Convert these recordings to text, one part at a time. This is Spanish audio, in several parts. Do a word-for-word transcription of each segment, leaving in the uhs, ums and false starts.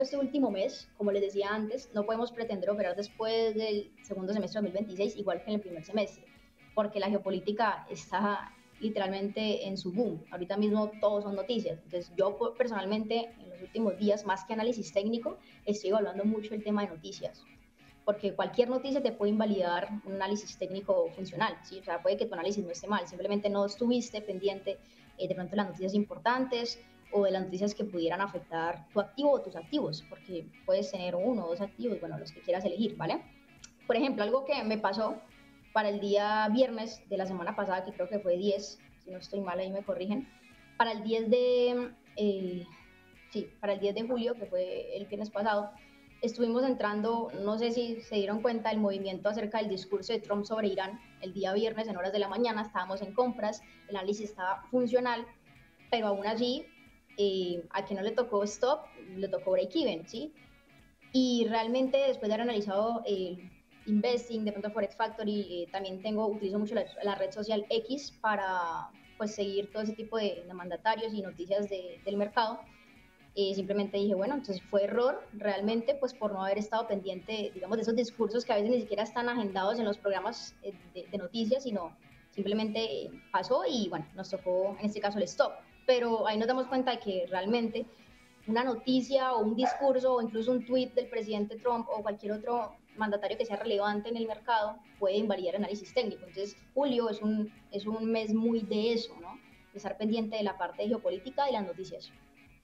este último mes, como les decía antes, no podemos pretender operar después del segundo semestre de dos mil veintiséis igual que en el primer semestre, porque la geopolítica está literalmente en su boom. Ahorita mismo todos son noticias. Entonces yo personalmente en los últimos días, más que análisis técnico, estoy evaluando mucho el tema de noticias, porque cualquier noticia te puede invalidar un análisis técnico funcional, ¿sí? O sea, puede que tu análisis no esté mal, simplemente no estuviste pendiente eh, de pronto de las noticias importantes o de las noticias que pudieran afectar tu activo o tus activos, porque puedes tener uno o dos activos, bueno, los que quieras elegir, ¿vale? Por ejemplo, algo que me pasó para el día viernes de la semana pasada, que creo que fue diez, si no estoy mal, ahí me corrigen, para el diez de, eh, sí, para el diez de julio, que fue el viernes pasado, estuvimos entrando, no sé si se dieron cuenta, el movimiento acerca del discurso de Trump sobre Irán, el día viernes en horas de la mañana, estábamos en compras, el análisis estaba funcional, pero aún así, eh, a quien no le tocó stop, le tocó break even, ¿sí? Y realmente después de haber analizado el eh, investing, de pronto Forex Factory, eh, también tengo, utilizo mucho la, la, red social X para pues seguir todo ese tipo de, de mandatarios y noticias de, del mercado. Eh, simplemente dije, bueno, entonces fue error realmente pues por no haber estado pendiente, digamos, de esos discursos que a veces ni siquiera están agendados en los programas eh, de, de noticias, sino simplemente pasó y bueno, nos tocó en este caso el stop. Pero ahí nos damos cuenta de que realmente una noticia o un discurso o incluso un tweet del presidente Trump o cualquier otro mandatario que sea relevante en el mercado puede invalidar análisis técnico. Entonces, julio es un, es un mes muy de eso, ¿no? De estar pendiente de la parte de geopolítica y las noticias.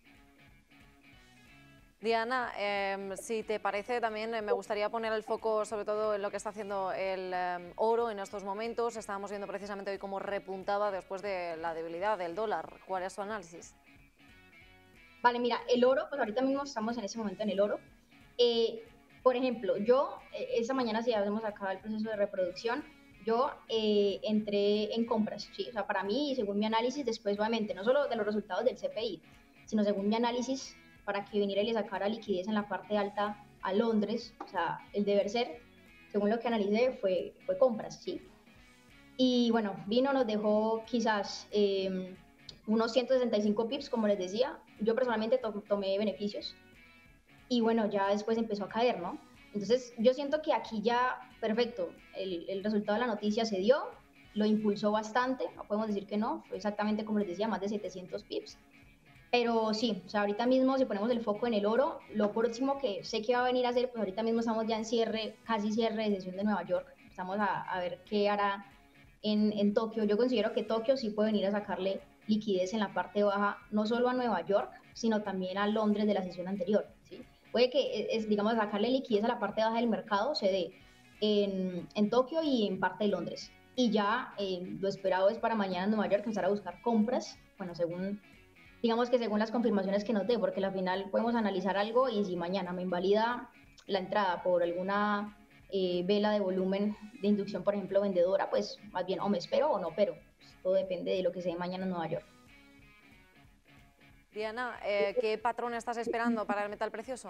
Diana, eh, si te parece, también me gustaría poner el foco sobre todo en lo que está haciendo el eh, oro en estos momentos. Estábamos viendo precisamente hoy cómo repuntaba después de la debilidad del dólar. ¿Cuál es su análisis? Vale, mira, el oro, pues ahorita mismo estamos en ese momento en el oro. Eh, por ejemplo, yo, eh, esta mañana si ya hemos acabado el proceso de reproducción, yo eh, entré en compras, ¿sí? O sea, para mí, según mi análisis, después obviamente, no solo de los resultados del C P I, sino según mi análisis, para que viniera y le sacara liquidez en la parte alta a Londres, o sea, el deber ser, según lo que analicé, fue, fue compras, ¿sí? Y bueno, vino, nos dejó quizás eh, unos ciento sesenta y cinco pips, como les decía. Yo personalmente to tomé beneficios y bueno, ya después empezó a caer, ¿no? Entonces yo siento que aquí ya, perfecto, el, el resultado de la noticia se dio, lo impulsó bastante, no podemos decir que no, fue exactamente como les decía, más de setecientos pips. Pero sí, o sea, ahorita mismo si ponemos el foco en el oro, lo próximo que sé que va a venir a hacer, pues ahorita mismo estamos ya en cierre, casi cierre de sesión de Nueva York, estamos a, a ver qué hará en, en Tokio. Yo considero que Tokio sí puede venir a sacarle liquidez en la parte baja, no solo a Nueva York, sino también a Londres de la sesión anterior, ¿sí? Puede que, es, digamos, sacarle liquidez a la parte baja del mercado se dé en, en Tokio y en parte de Londres. Y ya eh, lo esperado es para mañana en Nueva York empezar a buscar compras, bueno, según, digamos que según las confirmaciones que nos dé, porque al final podemos analizar algo y si mañana me invalida la entrada por alguna eh, vela de volumen de inducción, por ejemplo, vendedora, pues más bien o me espero o no, pero pues, todo depende de lo que se dé mañana en Nueva York. Diana, eh, ¿qué patrón estás esperando para el metal precioso?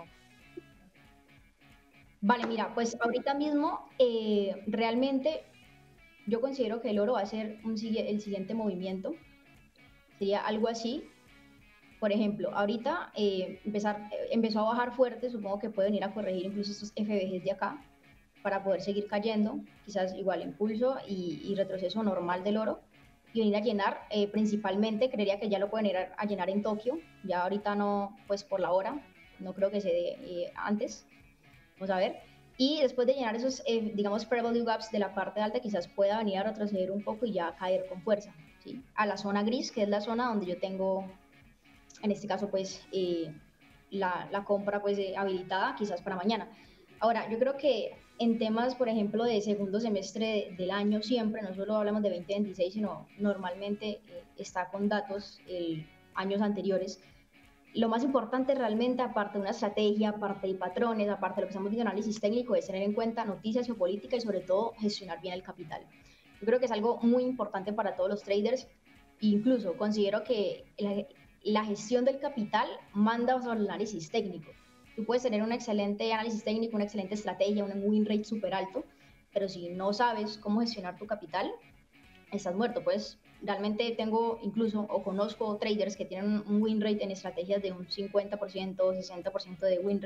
Vale, mira, pues ahorita mismo eh, realmente yo considero que el oro va a ser un, el siguiente movimiento, sería algo así. Por ejemplo, ahorita eh, empezar, eh, empezó a bajar fuerte, supongo que puede venir a corregir incluso estos F B Gs de acá para poder seguir cayendo, quizás igual impulso y, y retroceso normal del oro y venir a llenar, eh, principalmente creería que ya lo pueden ir a, a llenar en Tokio, ya ahorita no, pues por la hora, no creo que se dé eh, antes, vamos a ver, y después de llenar esos, eh, digamos, pre-value gaps de la parte alta, quizás pueda venir a retroceder un poco y ya caer con fuerza, ¿sí? A la zona gris, que es la zona donde yo tengo, en este caso, pues, eh, la, la compra, pues, eh, habilitada, quizás para mañana. Ahora, yo creo que en temas, por ejemplo, de segundo semestre del año siempre, no solo hablamos de veinte veintiséis, sino normalmente eh, está con datos eh, años anteriores. Lo más importante realmente, aparte de una estrategia, aparte de patrones, aparte de lo que estamos viendo en análisis técnico, es tener en cuenta noticias geopolíticas y sobre todo gestionar bien el capital. Yo creo que es algo muy importante para todos los traders. Incluso considero que la, la gestión del capital manda sobre el análisis técnico. Tú puedes tener un excelente análisis técnico, una excelente estrategia, un win rate súper alto, pero si no sabes cómo gestionar tu capital, estás muerto. Puedes realmente tengo incluso o conozco traders que tienen un win rate en estrategias de un cincuenta por ciento, sesenta por ciento de win rate